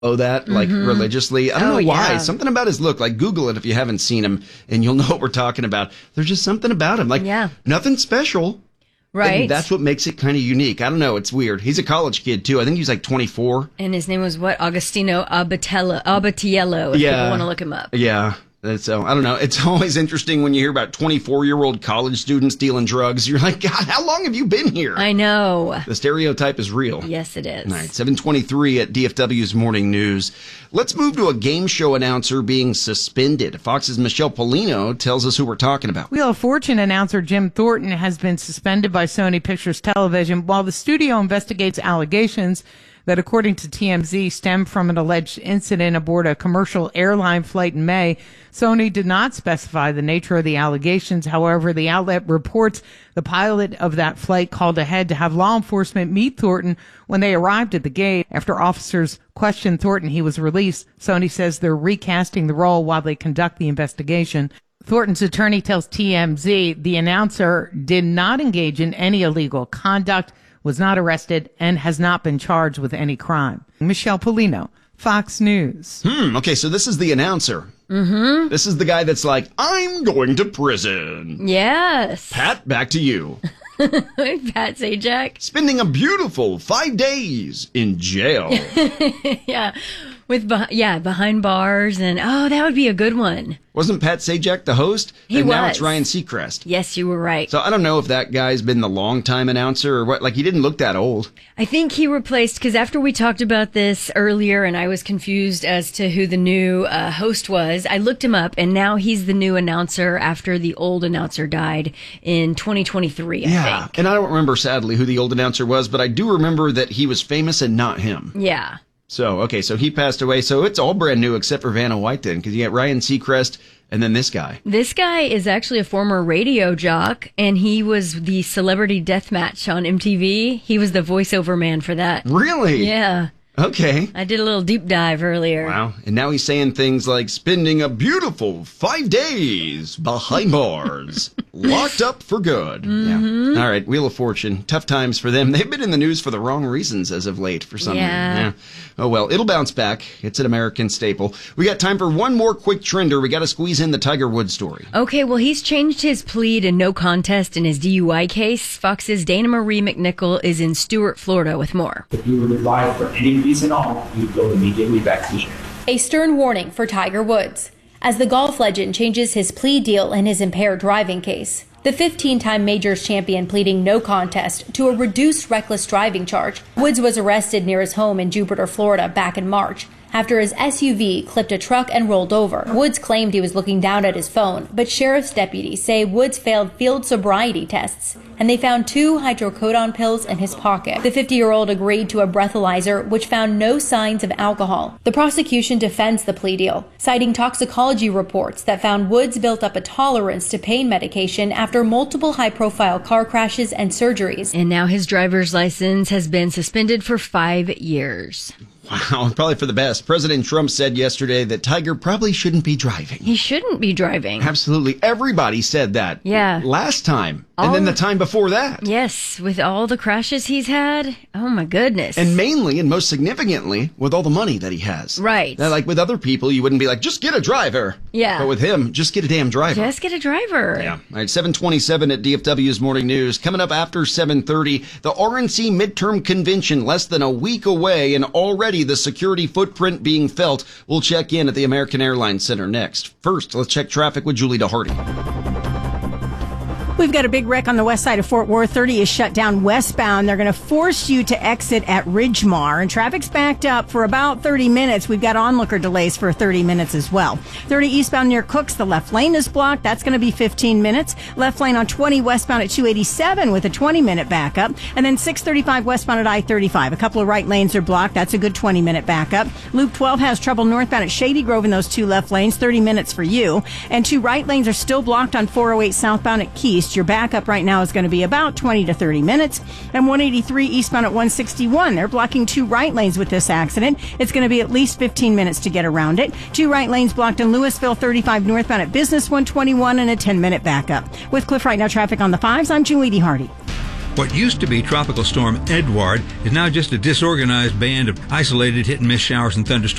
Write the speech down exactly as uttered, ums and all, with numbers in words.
follow that like Mhm. religiously. I don't Oh, know why. yeah. Something about his look. Like Google it if you haven't seen him, and you'll know what we're talking about. There's just something about him. Like Yeah. nothing special. Right. And that's what makes it kind of unique. I don't know. It's weird. He's a college kid too. I think he's like twenty-four. And his name was what? Augustino Abatello, Abatiello, if Yeah. people want to look him up. Yeah. So I don't know. It's always interesting when you hear about twenty-four-year-old college students dealing drugs. You're like, God, how long have you been here? I know. The stereotype is real. Yes, it is. All right, seven twenty-three at D F W's Morning News. Let's move to a game show announcer being suspended. Fox's Michelle Polino tells us who we're talking about. Wheel of Fortune announcer Jim Thornton has been suspended by Sony Pictures Television while the studio investigates allegations that, according to T M Z, stem from an alleged incident aboard a commercial airline flight in May. Sony did not specify the nature of the allegations. However, the outlet reports the pilot of that flight called ahead to have law enforcement meet Thornton. When they arrived at the gate, after officers questioned Thornton, he was released. Sony says they're recasting the role while they conduct the investigation. Thornton's attorney tells T M Z the announcer did not engage in any illegal conduct, was not arrested, and has not been charged with any crime. Michelle Polino, Fox News. Hmm, okay, so this is the announcer. Mm-hmm. This is the guy that's like, I'm going to prison. Yes. Pat, back to you. Pat Sajak. Spending a beautiful five days in jail. Yeah. With, beh- yeah, behind bars and, oh, that would be a good one. Wasn't Pat Sajak the host? He and now was. it's Ryan Seacrest. Yes, you were right. So I don't know if that guy's been the longtime announcer or what. Like, he didn't look that old. I think he replaced, because after we talked about this earlier and I was confused as to who the new uh, host was, I looked him up and now he's the new announcer after the old announcer died in twenty twenty-three, I Yeah, think. and I don't remember, sadly, who the old announcer was, but I do remember that he was famous and not him. Yeah. So, okay, so he passed away. So it's all brand new except for Vanna White then, because you got Ryan Seacrest and then this guy. This guy is actually a former radio jock, and he was the Celebrity Deathmatch on M T V. He was the voiceover man for that. Really? Yeah. Okay. I did a little deep dive earlier. Wow. And now he's saying things like spending a beautiful five days behind bars, locked up for good. Mhm. Yeah. All right. Wheel of Fortune. Tough times for them. They've been in the news for the wrong reasons as of late for some Yeah. reason. Yeah. Oh, well, it'll bounce back. It's an American staple. We got time for one more quick trender. We got to squeeze in the Tiger Woods story. Okay, well, he's changed his plea to no contest in his D U I case. Fox's Dana Marie McNichol is in Stuart, Florida with more. If you were live for any reason at all, you'd go immediately back to jail. A stern warning for Tiger Woods as the golf legend changes his plea deal in his impaired driving case. The fifteen-time majors champion pleading no contest to a reduced reckless driving charge. Woods was arrested near his home in Jupiter, Florida back in March after his S U V clipped a truck and rolled over. Woods claimed he was looking down at his phone, but sheriff's deputies say Woods failed field sobriety tests, and they found two hydrocodone pills in his pocket. The fifty-year-old agreed to a breathalyzer, which found no signs of alcohol. The prosecution defends the plea deal, citing toxicology reports that found Woods built up a tolerance to pain medication after multiple high-profile car crashes and surgeries. And now his driver's license has been suspended for five years. Wow, probably for the best. President Trump said yesterday that Tiger probably shouldn't be driving. He shouldn't be driving. Absolutely. Everybody said that. Yeah. Last time. All and then the time before that. Yes, with all the crashes he's had. Oh, my goodness. And mainly and most significantly, with all the money that he has. Right. Now, like with other people, you wouldn't be like, just get a driver. Yeah. But with him, just get a damn driver. Just get a driver. Yeah. All right, seven twenty-seven at D F W's Morning News. Coming up after seven thirty, the R N C midterm convention less than a week away, and already the security footprint being felt. We'll check in at the American Airlines Center next. First, let's check traffic with Julie DeHardy. We've got a big wreck on the west side of Fort Worth. thirty is shut down westbound. They're going to force you to exit at Ridgemar, and traffic's backed up for about thirty minutes. We've got onlooker delays for thirty minutes as well. thirty eastbound near Cooks, the left lane is blocked. That's going to be fifteen minutes. Left lane on twenty westbound at two eighty-seven with a twenty minute backup. And then six thirty-five westbound at I thirty-five. A couple of right lanes are blocked. That's a good twenty minute backup. Loop twelve has trouble northbound at Shady Grove in those two left lanes. thirty minutes for you. And two right lanes are still blocked on four oh eight southbound at Keast. Your backup right now is going to be about twenty to thirty minutes. And one eighty-three eastbound at one sixty-one. They're blocking two right lanes with this accident. It's going to be at least fifteen minutes to get around it. Two right lanes blocked in Louisville, thirty-five northbound at Business one twenty-one, and a ten minute backup. With Cliff Right Now traffic on the fives, I'm Julie DeHardy. What used to be Tropical Storm Edward is now just a disorganized band of isolated hit-and-miss showers and thunderstorms